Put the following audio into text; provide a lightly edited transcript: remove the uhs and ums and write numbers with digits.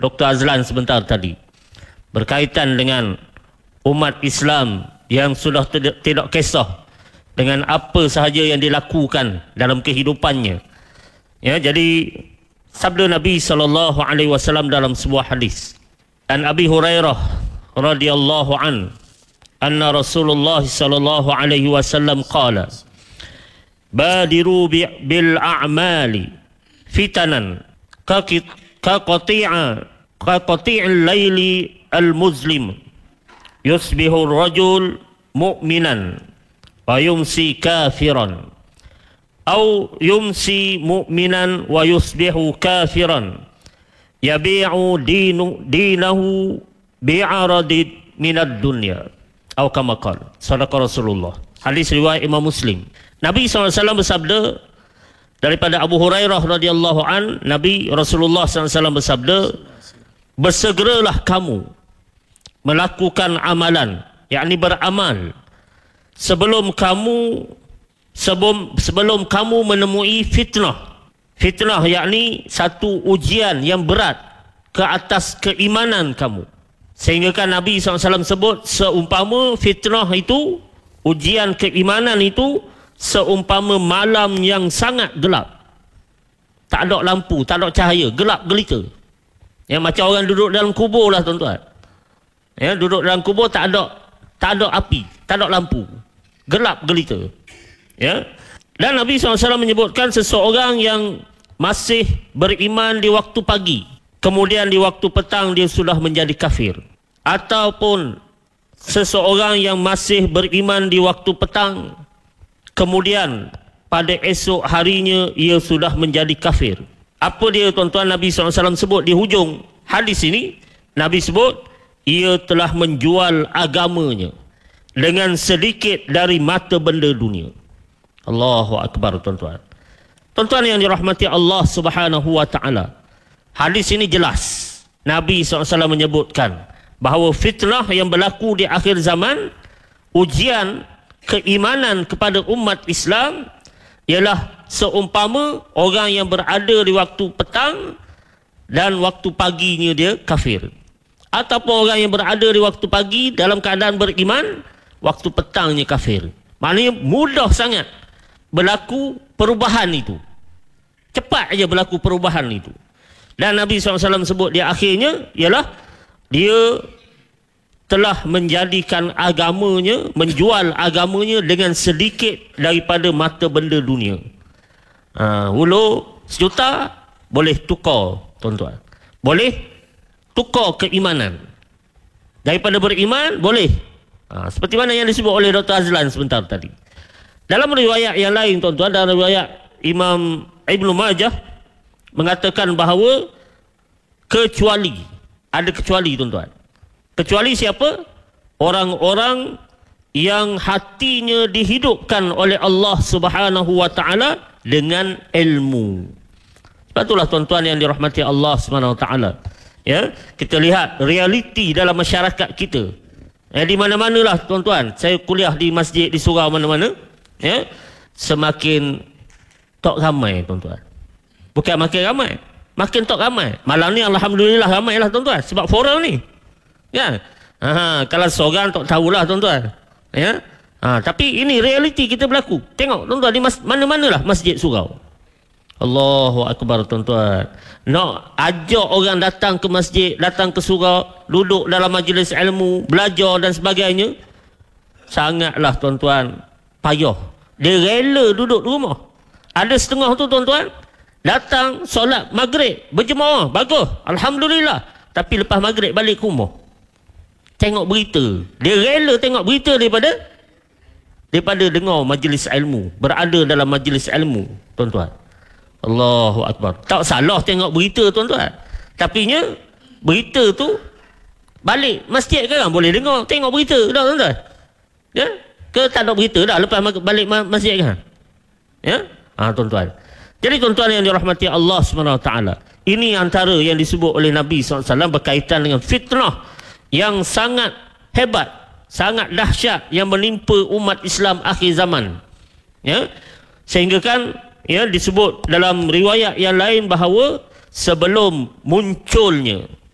Dr. Azlan sebentar tadi, berkaitan dengan umat Islam yang sudah tidak kisah dengan apa sahaja yang dilakukan dalam kehidupannya. Ya, jadi sabda Nabi SAW dalam sebuah hadis, dan Abi Hurairah radhiyallahu an, anna Rasulullah sallallahu alaihi wasallam qala, badiru bil a'mali fitanan ka qati'il laili al muslim yusbihu ar-rajul mu'minan wa yumsi kafiran aw yumsi mu'minan wa yusbihu kafiran yabi'u dinahu bi'aradid minad dunya atau kama qala sadaqa Rasulullah. Hadis riwayat Imam Muslim. Nabi SAW bersabda daripada Abu Hurairah radhiyallahu an, Nabi Rasulullah SAW bersabda, bersegeralah kamu melakukan amalan, yakni beramal, sebelum kamu menemui fitnah. Fitnah yakni satu ujian yang berat ke atas keimanan kamu. Sehingga kan Nabi SAW sebut seumpama fitnah itu, ujian keimanan itu, seumpama malam yang sangat gelap. Tak ada lampu, tak ada cahaya, gelap gelita. Ya, macam orang duduk dalam kubur lah tuan-tuan. Ya, duduk dalam kubur tak ada api, tak ada lampu, gelap gelita. Ya. Dan Nabi SAW menyebutkan seseorang yang masih beriman di waktu pagi, kemudian di waktu petang dia sudah menjadi kafir. Ataupun seseorang yang masih beriman di waktu petang, kemudian pada esok harinya ia sudah menjadi kafir. Apa dia tuan-tuan Nabi SAW sebut di hujung hadis ini? Nabi sebut ia telah menjual agamanya dengan sedikit dari mata benda dunia. Allahu Akbar tuan-tuan. Tuan-tuan yang dirahmati Allah Subhanahu wa taala. Hadis ini jelas. Nabi SAW menyebutkan bahawa fitnah yang berlaku di akhir zaman, ujian keimanan kepada umat Islam, ialah seumpama orang yang berada di waktu petang dan waktu paginya dia kafir. Ataupun orang yang berada di waktu pagi dalam keadaan beriman, waktu petangnya kafir. Maknanya mudah sangat berlaku perubahan itu. Cepat aja berlaku perubahan itu. Dan Nabi SAW sebut di akhirnya ialah dia telah menjadikan agamanya, menjual agamanya dengan sedikit daripada mata benda dunia. Ulu sejuta boleh tukar tuan-tuan. Boleh tukar keimanan. Daripada beriman boleh. Seperti mana yang disebut oleh Dr. Azlan sebentar tadi. Dalam riwayat yang lain tuan-tuan, dalam riwayat Imam Ibn Majah mengatakan bahawa ada kecuali tuan-tuan. Kecuali siapa? Orang-orang yang hatinya dihidupkan oleh Allah Subhanahu wa taala dengan ilmu. Sebab itulah tuan-tuan yang dirahmati Allah Subhanahu wa taala. Ya, kita lihat realiti dalam masyarakat kita. Di mana-manalah tuan-tuan, saya kuliah di masjid, di surau mana-mana, ya, semakin tak ramai tuan-tuan. Bukan makin ramai, makin tak ramai. Malam ni alhamdulillah ramailah tuan-tuan sebab forum ni. Ya. Kalau seorang tak tahulah tuan-tuan. Ya. Tapi ini realiti kita berlaku. Tengok tuan-tuan di mana-manalah masjid surau. Allahu Akbar tuan-tuan. Nak ajak orang datang ke masjid, datang ke surau, duduk dalam majlis ilmu, belajar dan sebagainya, sangatlah tuan-tuan payah. Dia rela duduk di rumah. Ada setengah tu tuan-tuan datang solat maghrib berjemaah, bagus, alhamdulillah. Tapi lepas maghrib balik ke rumah, tengok berita. Dia rela tengok berita daripada dengar majlis ilmu, berada dalam majlis ilmu tuan-tuan. Allahu Akbar. Tak salah tengok berita tuan-tuan, tapi nya berita tu balik masjid kan boleh dengar, tengok berita dah tuan-tuan. Ya? Ke tak ada berita dah lepas balik masjid kan? Ya? Tuan-tuan. Jadi tuan-tuan yang dirahmati Allah SWT, ini antara yang disebut oleh Nabi SAW berkaitan dengan fitnah yang sangat hebat, sangat dahsyat yang menimpa umat Islam akhir zaman. Ya? Sehingga kan disebut dalam riwayat yang lain bahawa sebelum munculnya